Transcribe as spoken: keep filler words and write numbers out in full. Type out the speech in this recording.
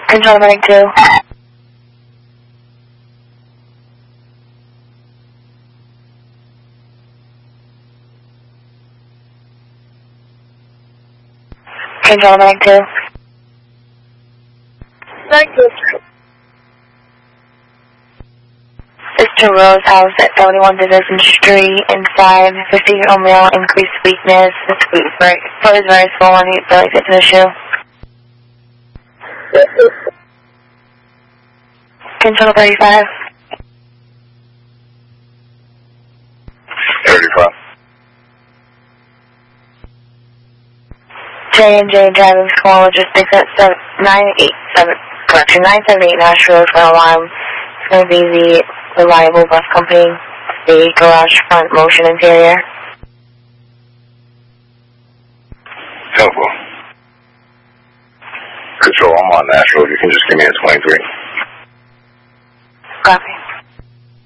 Control Medic two. Control Medic two. Medic two. Sister Rose House at seventy-one Division Street, inside, fifty-year-old male, increased weakness, his foot is very swollen, he barely fits in the shoe. Control thirty-five. thirty-five. J and J Driving School Logistics at nine eight seven, correction, nine seven eight Nash Road for alarm. It's going to be the Reliable Bus Company, the garage front motion interior. Helpful. Control, I'm on Nash Road. You can just give me a twenty-three. Copy.